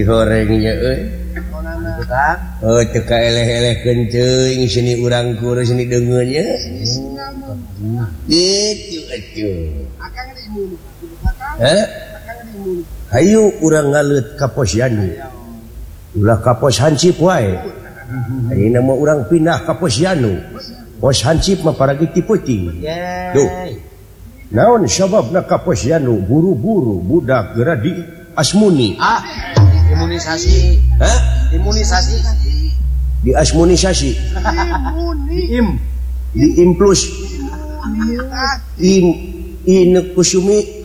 dihorengnya teka eleh-eleh kencing sini urang kurus sini dengernya gitu ayo urang ngalut ka Posyandu ulah ka pos hansip wae ayeuna mah urang pindah ka Posyandu pos hansip mah paragi ti peuting tuh naon sababna ka Posyandu buru-buru budak geura di asmuni imunisasi imunisasi di asmunisasi di implus kusumi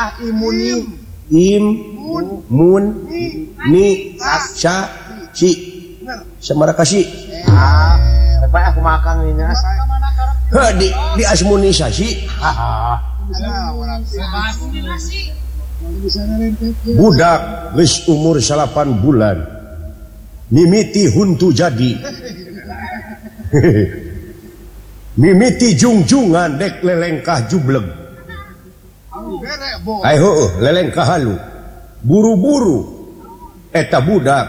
imun ni sa si samara kasih bapak aku makan ini di asmunisasi budak geus umur 8 bulan mimiti huntu jadi mimiti jungjungan dek lelengkah jubleg ayo lelengkah halu buru-buru eta budak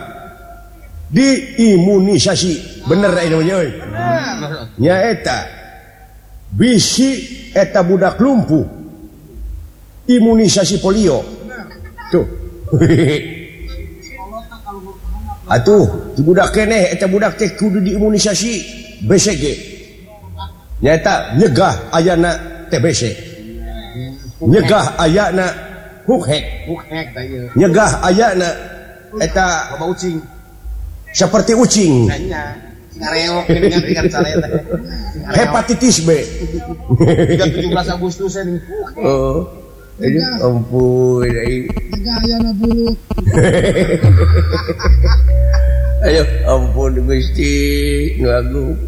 diimunisasi bener namanya nya eta bisi eta budak lumpuh imunisasi polio tuh atuh ti budak keneh eta budak teh kudu diimunisasi BCG nyata nyegah ayana TBC nyegah ayana hukhek nyegah ayana eta ucing seperti ucing hepatitis B 17 Agustus ini ampun ayana bulut ayo ampun Gusti ngagung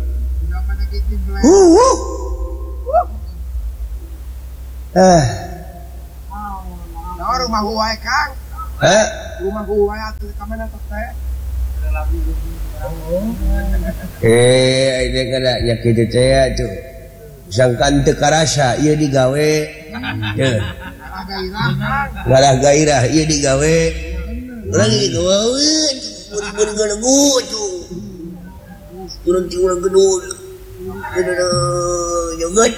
rumah gua Kang rumah gua atuh ka mana teh ini kada nya kitu teh tuh sangkan teu karasa ieu digawe ngalah gairah ieu digawe urang digawe buru-buru galegu tuh turun ti urang gedul joget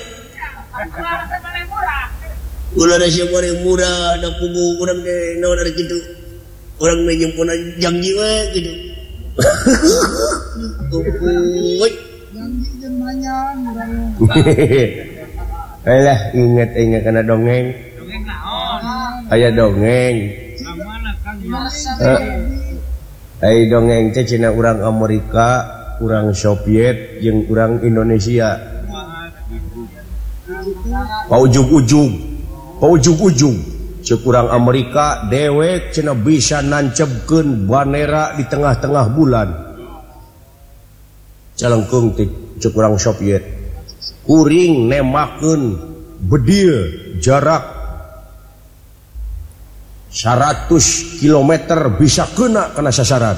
ulah nasi goreng murah da kubu urang teh naon ari kitu urang mah nyempona janji we kitu janji jeung manyang urang alah inget kana dongeng aya dongeng ai dongeng teh cenah urang Amerika urang Soviet jeung urang Indonesia paujug-ujug ceuk urang Amerika dewek cenah bisa nancepkeun bandera di tengah-tengah bulan calengkeung ti ceuk urang Soviet kuring nembakkeun bedil jarak 100 km bisa kena sasaran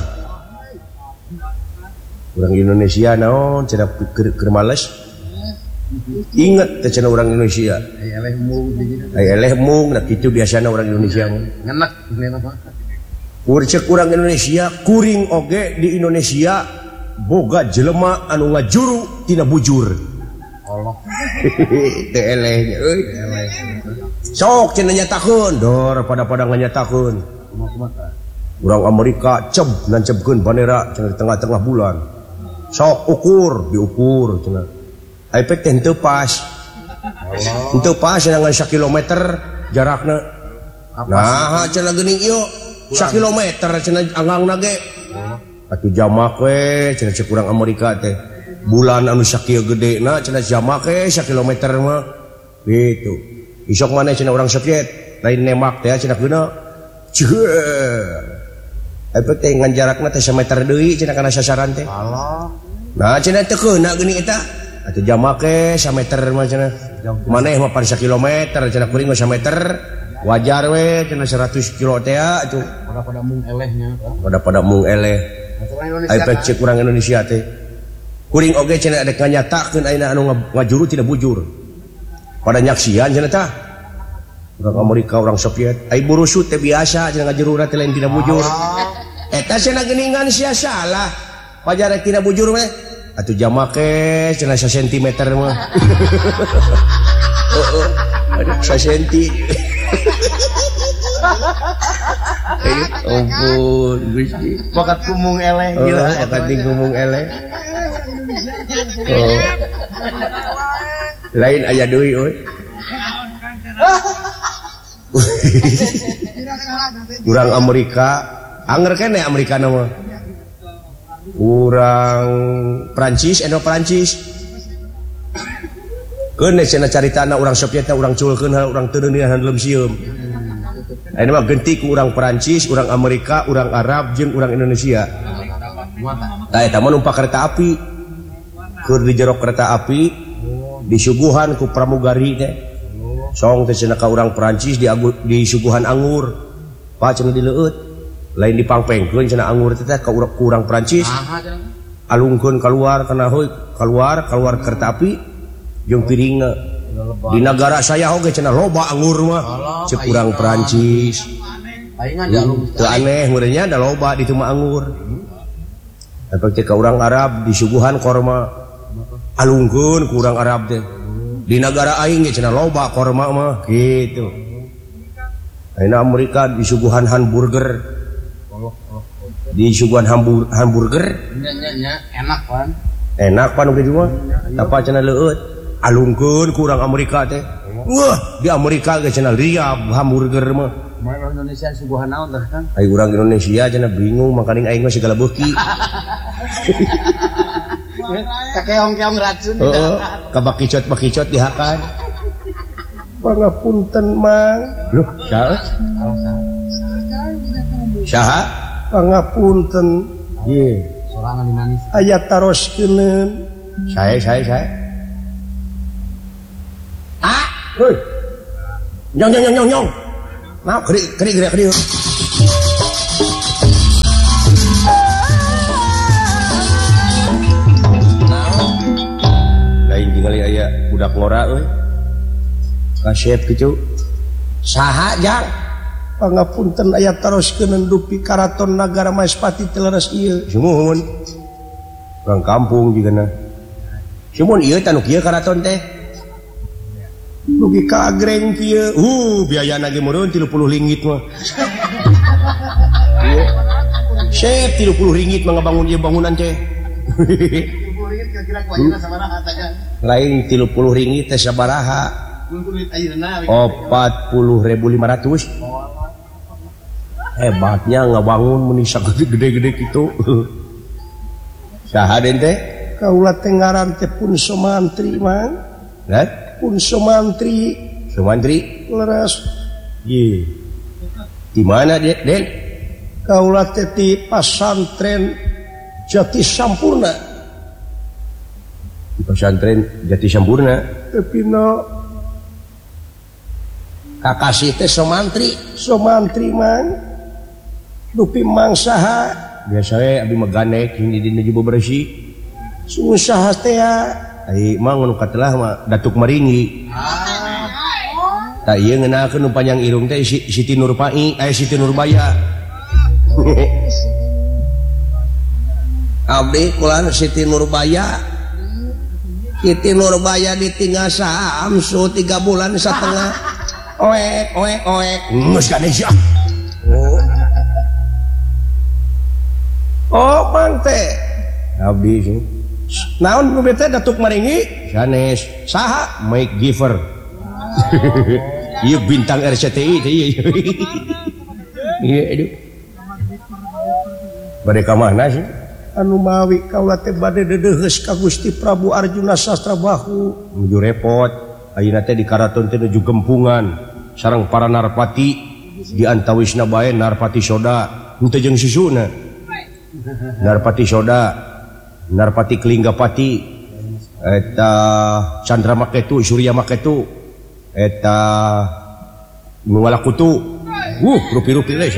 urang Indonesia naon cenah keur males inget teh cenah urang Indonesia ai eleh mung nah kitu biasana urang Indonesia ngenek ceuk urang Indonesia kuring oge di Indonesia boga jelema anu ngajuru tina bujur Allah teh elehnya euy sok cenah nyatakeun dor pada nganyatakeun urang Amerika nancepkeun bandera cenah di tengah-tengah bulan sok diukur cenah ai pek teh teu pas cenah ngan 1 kilometer jarakna nah cenah geuning ieu 1 kilometer cenah angangna ge atuh jamak we cenah ceuk urang Amerika teh bulan anu sakieu gedena cenah jamak we 1 kilometer mah gitu isok maneh cenah urang Soviet lain nemak teh cenah geuna efek teh ngan jarakna teh 1 meter deui cenah kana sasaran teh nah cenah teu keuna geuning eta atuh jamak we 1 meter mah cenah maneh mah pan 1 kilometer cenah kuring mah 1 meter wajar we cenah 100 kilo teh atuh pada mung elehnya pada mung eleh efek ceuk urang Indonesia teh kuring oge cenah ada nganyatakeun ayeuna anu ngajuru tidak bujur pada nyaksian cenah tah urang Amerika urang Soviet ai burusu teh biasa cenah ngajuruna teh lain tidak bujur eta cenah geuningan sia salah pajara tina bujur mah atuh jamak ke cenah 1 cm mah ada 1 cm ampun Gusti bakat kumung eleh gila bakat kumung eleh lain aya deui euy urang Amerika anger kene Amerika nama urang Prancis Prancis kene cenah caritana urang Soviet urang culkeun urang teu deuneuhan leuം sieum aya mah genti ku urang Prancis urang Amerika urang Arab jeung urang Indonesia tah eta mah numpak kereta api keur di jero kereta api disuguhan ku pramugari teh song teh cenah ka urang Prancis disuguhan anggur pa cenah dileueut lain dipangpengkeun cenah anggur teh ka urang Prancis alungkeun keluar kana heuy keluar kereta api jeung piringna di negara saya oge cenah loba anggur mah ceuk urang Prancis teu aneh meureunnya da loba di teu mah anggur tapi ka urang Arab disuguhan korma alungkeun ku urang Arab teh di negara aing ge cenah loba korma mah kitu ayeuna Amerika disuguhan hamburger hamburger enak pan udah cuma apa cenah leueut alungkeun ku urang Amerika teh wah di Amerika ge cenah riab hamburger mah urang Indonesia suguhan naon tah kan ai urang Indonesia cenah bingung makaning aing mah segala beuki kakeong-keong racun kabakicot dihakan pangapunten mang loh saha pangapunten ieu sorangan di manis aya taroskeun sae ah heuy nyong nah keri ningali aya budak ngora euy kasep kitu saha jang pangapunten aya taroskeun dupi karaton nagara Maespati teu leres ieu sumuhun urang kampung jigana sumuhun ieu tanu kieu karaton teh dugi ka agreng kieu biayana ge meureun 30 ringgit mah ieu sep 30 ringgit mah ngabangun ieu bangunan teh lain 30 ringgit teh sabaraha 40.500 hebatnya ngabangun mun gede-gede kitu saha den teh kaula teh ngaran teh pun somantri mang pun somantri leres ieu di mana den kaula teh di pasantren Jati Sampurna di pesantren Jati Sampurna tapi no kakasih teh somantri mang dupi mang saha biasa we abi mah ganek hini dina jubo bersih sung saha teh ai mang nu katelah mah Datuk Maringi tah ieu ngeunakeun nu panjang irung teh Siti Siti Nurbaya abdi kulan Siti Nurbaya ditinggal samsu 3 bulan setengah oek geus Ganesha oh mang teh abdi sih naon nu teh Datuk Maringi sanes saha Mike Giver ieu bintang RCTI teh ieu aduh bade ka mana sih anu mawi kaula teh bade dedeuheus ka Gusti Prabu Arjuna Sastrabahu nuju repot ayeuna teh di karaton teh nuju gempungan sareng para narpati di antawisna bae Narpati Soda henteu jeung susuna Narpati Soda Narpati Kelinggapati eta Candra Maketu Surya Maketu eta Nuwalakutu rupi-rupi le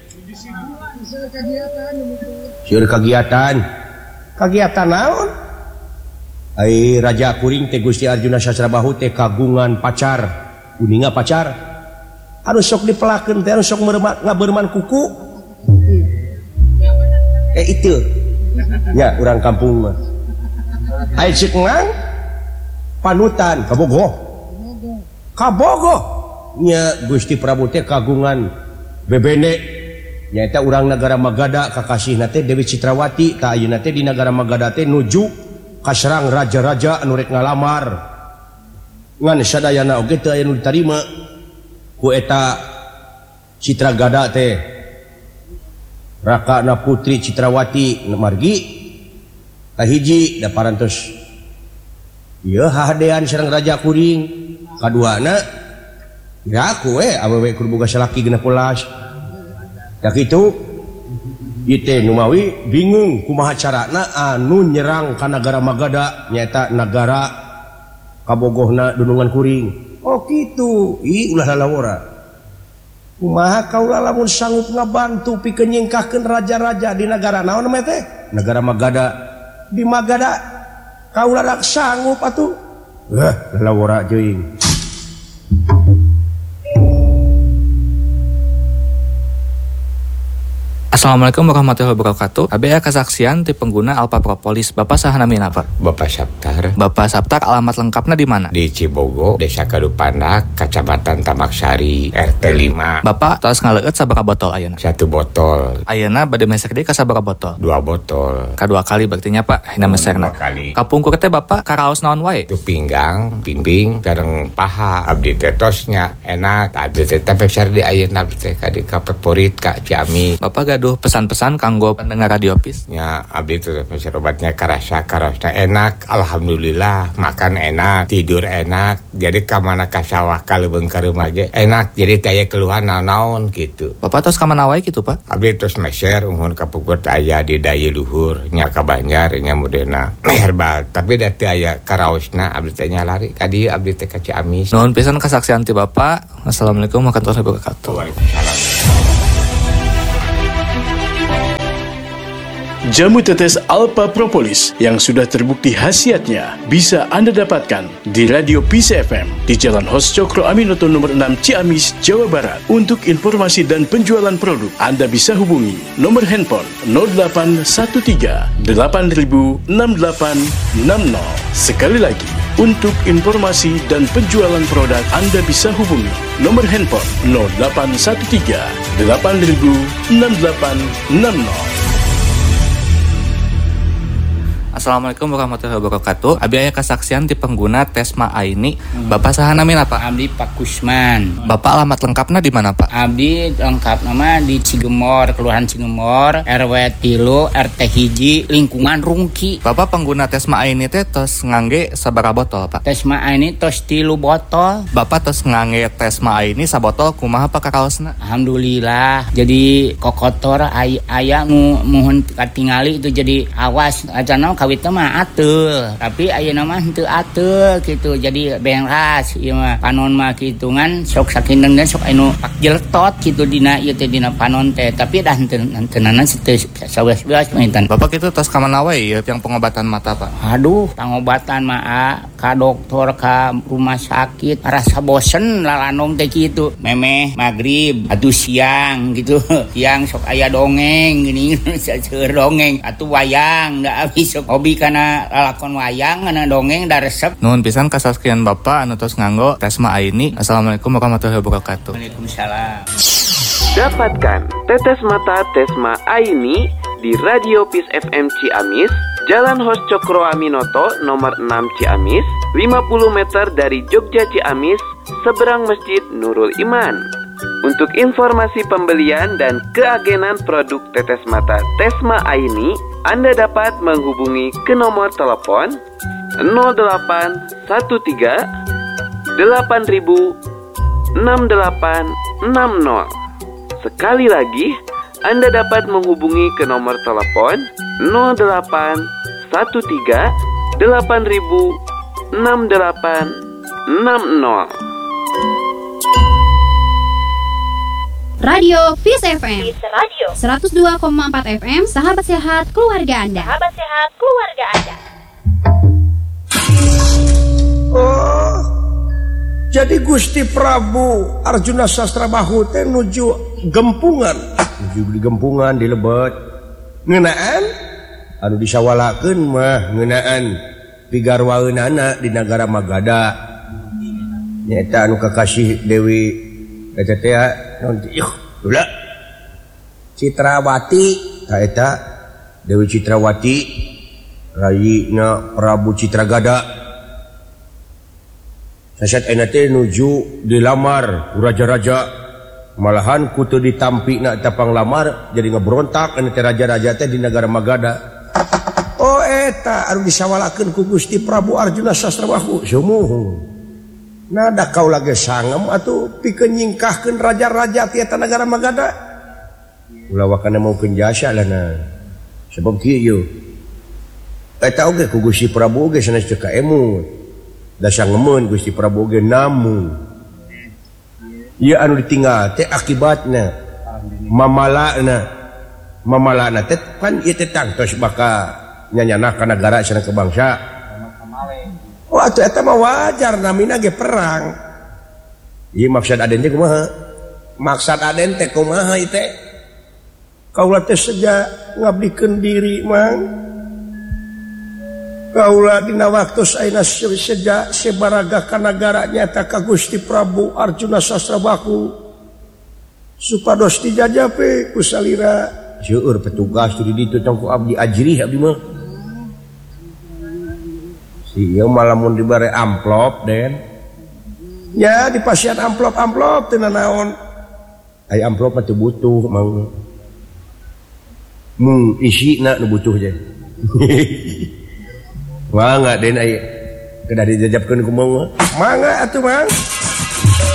sieun kagiatan naon ai Raja Kuring teh Gusti Arjuna Sastrabahu teh kagungan pacar uninga pacar anu sok dipelakeun teh anu sok ngabeurman kuku itu ya orang kampung mah aya cik ngang panutan kabogoh nya Gusti Prabu teh kagungan bebene nyaeta urang Nagara Magada kakasih nate Dewi Citrawati ta ayeuna teh di Nagara Magada teh nuju kaserang raja-raja anu rek ngalamar ngan sadayana oge teu aya nu ditarima ku eta Citragada teh rakana putri Citrawati margi tahiji da parantos ieu hahadean sareng raja kuring kaduana ya aku awewe kudu boga salaki 16 da kitu ieu teh nu mawi bingung kumaha carana anu nyerang ka Nagara Magada nyaeta nagara kabogohna dunungan kuring oh kitu ulah lalawora kumaha kaula lamun sanggup ngabantu pikeun nyingkahkeun raja-raja di nagara naon mah teh Nagara Magada di Magada kaula rak sanggup atuh lalawora jeung Assalamualaikum warahmatullahi wabarakatuh. ABA kesaksian ti pengguna Alpha Propolis. Bapak saha namina Pak? Bapak Saptar. Bapak Saptar, alamat lengkapnya di mana? Di Cibogo, Desa Kadupandak, Kecamatan Tamaksari, RT 5. Bapak tos ngaleut sabaraha botol ayeuna? 1 botol. Ayeuna bade mesek deui ka sabaraha botol? 2 botol. Kadua kali berarti nya Pak, hina mesekna. 2 kali. Kapungkur teh Bapak karaos naon wae? Itu pinggang, pimbing, sareng paha. Abdi teh tosnya enak. Abdi teh pepesar di ayeuna teh ka di favorit ka Ciamis. Bapak gaduh pesan-pesan kanggo pendengar Radio PIS? Ya, abdi teh pepesar obatnya karasa enak. Alhamdulillah, makan enak, tidur enak. Jadi ka mana ka sawah ka leubeung ka rumah ge enak. Jadi teh aya keluhan naon gitu. Bapak tos ka mana wae kitu Pak? Abdi tos meser uhun ka Pugut aya di daya luhur nya ka Banjar nya modena herbal tapi da teu aya karaosna abdi teh nya lari ka dieu abdi teh ka Ciamis. Nuhun pisan kesaksian ti Bapak. Wassalamualaikum warahmatullahi wabarakatuh. Waalaikumsalam. Jamu tetes Alpha Propolis yang sudah terbukti khasiatnya bisa Anda dapatkan di Radio PIS FM di Jalan Hos Cokro Aminoto nomor 6 Ciamis, Jawa Barat. Untuk informasi dan penjualan produk, Anda bisa hubungi nomor handphone 0813 8000 6860. Sekali lagi, untuk informasi dan penjualan produk, Anda bisa hubungi nomor handphone 0813 8000 6860. Assalamualaikum warahmatullahi wabarakatuh. Abi aya kesaksian ti pengguna Tesma Aini. Bapak saha namina Pak? Abdi Pak Kusman. Bapak alamat lengkapnya di mana Pak? Abdi lengkap nama di Cigemor, Kelurahan Cigemor, RW 3, RT 1, lingkungan Rungki. Bapak pengguna Tesma Aini teh tos ngangge sabaraha botol Pak? Tesma Aini tos 3 botol. Bapak tos ngangge Tesma Aini sabotol kumaha Pak karaosna? Alhamdulillah. Jadi kokotor aya muhun katingali itu jadi awas acana kawit mah atul, tapi ayeuna mah henteu atul gitu. Jadi beras ieu mah panon mah kitungan sok sakindeung dan sok anu pak jeltot gitu dina ieu teh dina panon teh, tapi dah henteunan saweas-weas pinten. Bapak kitu tos ka mana wae ieu yang pengobatan mata Pak? Aduh, pengobatan mah ka dokter ka rumah sakit rasa bosen lalanom teh kitu. Memeh magrib atuh siang gitu. Siang sok aya dongeng gini seueur dongeng atuh wayang da abis sok hobi kana lalakon wayang kana dongeng da resep. Nuhun pisan kasaskian Bapak anu tos nganggo Tesma Aini. Assalamualaikum warahmatullahi wabarakatuh. Waalaikumsalam. Dapatkan tetes mata Tesma Aini di Radio PIS FM Ciamis, Jalan Hos Cokro Aminoto nomor 6 Ciamis, 50 meter dari Jogja Ciamis, seberang Masjid Nurul Iman. Untuk informasi pembelian dan keagenan produk tetes mata Tesma Aini, Anda dapat menghubungi ke nomor telepon 0813 8000 6860. Sekali lagi, Anda dapat menghubungi ke nomor telepon 0813 8000 6860. Radio PIS FM 102,4 FM, sahabat sehat keluarga Anda. Oh, jadi Gusti Prabu Arjuna Sastra Bahu teh nuju Gempungan. Nuju di Gempungan di Lebet. ngeunaan anu disawalakeun mah ngeunaan pigarwaeunana di negara Magadha nyaeta anu kakasih Dewi eta teh naon ulah Citrawati eta Dewi Citrawati rayina Prabu Citragada saset ayeuna teh nuju dilamar ku raja-raja malahan kutu ditampina eta panglamar jadi ngebrontak anu teh raja-raja teh di negara Magadha. Oh eta anu disawalakeun ku Gusti Prabu Arjuna Sasrabahu sumuhun. Nada kaula ge sangem atuh pikeun nyingkahkeun raja-raja ti eta negara Magadha. Ulah wakana maukeun jasa lana. Sebab kieu eta oge ku Gusti Prabu ge sanes teu kaemu. Da sangemeun Gusti Prabu ge namu. Ieu anu ditinggal teh akibatna mamalana teh kan ieu teh tangtos baka nyanyana ka nagara sana ke bangsa. Oh atuh eta mah wajar namina ge perang. Ieu maksud aden teh kumaha? Maksud aden teh kumaha ieu teh? Kaula teh seja ngabdikeun diri mang. Kaula dina waktu ayeuna seja sebaraga ka nagara nyata ka Gusti Prabu Arjuna Sasrabahu supados dijajape ku salira seueur petugas di ditu tong ku abdi ajrih abdi mah sieu malah mun dibere amplop den nya dipasian amplop teu naon aya amplop mah teu butuh mang mun isina nu butuh je Mangga den aya kedah dijajabkeun ku mangga atuh mang